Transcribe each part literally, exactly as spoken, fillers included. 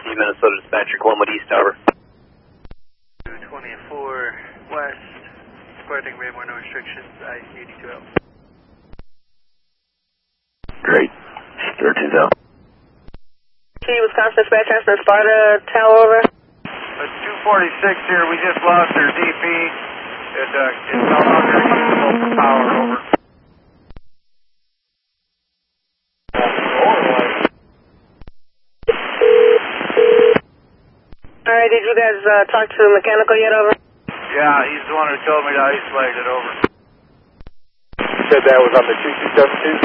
Minnesota dispatcher, Glenwood East, over. two twenty-four West, departing Raymore, no restrictions, I C eighty-two L. Great. thirteen down. T, Wisconsin dispatch, transfer Sparta, Tower, over. Uh, two forty-six here, we just lost our D P. It, uh, it's no longer usable power, over. Alright, did you guys uh, talk to the mechanical yet, over? Yeah, he's the one who told me to isolate it, over. You said that was on the two two seven two?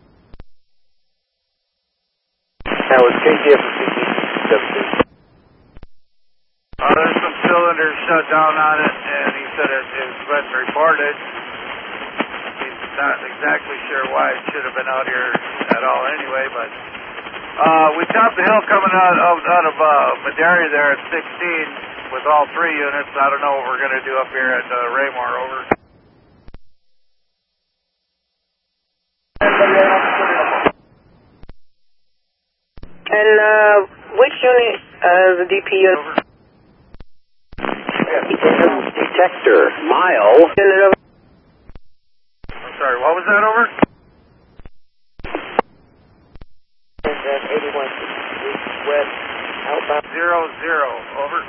That was K T F and C T two two seven two. Uh, there's some cylinders shut down on it, and he said it, it's been reported. He's not exactly sure why it should have been out here at all anyway, but uh, we topped the hill coming out of, out of uh, Madera there at sixteen with all three units. I don't know what we're going to do up here at uh, Raymore, over. And uh, which unit, uh, the D P unit? Over. Detector, mile. Unit, over. I'm sorry, what was that, over? eighty-one West, outbound. Zero, zero, over.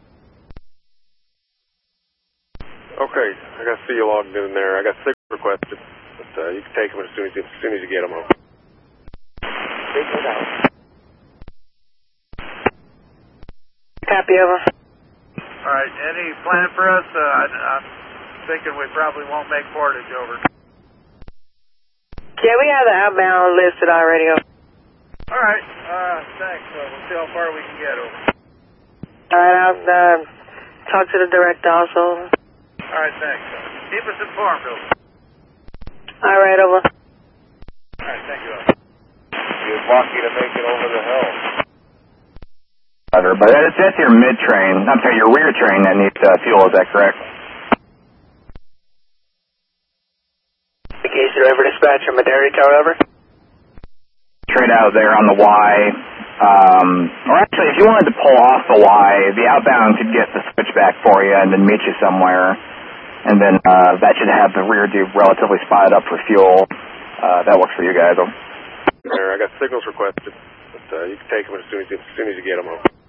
Okay, I got to see you logged in there. I got six requested, but uh, you can take them as soon as you, as soon as you get them. Signal down. Copy, over. All right, any plan for us? Uh, I, I'm thinking we probably won't make Portage, over. Yeah, we have the outbound listed already, over. All right, uh, thanks. Uh, we'll see how far we can get, over. Alright, I'll uh, talk to the director also. All right, thanks. Uh, keep us informed, over. Alright, over. All right, thank you, over. He was lucky to make it over the hill. But that's, that's your mid train. I'm sorry, your rear train that needs uh, fuel. Is that correct? Case driver dispatcher, Madera Tower, over. Straight out there on the Y. Um, or actually, if you wanted to pull off the Y, the outbound could get the switchback for you and then meet you somewhere. And then uh, that should have the rear do relatively spotted up for fuel. Uh, that works for you guys. There, I got signals requested, but uh, you can take them as soon as you, as soon as you get them.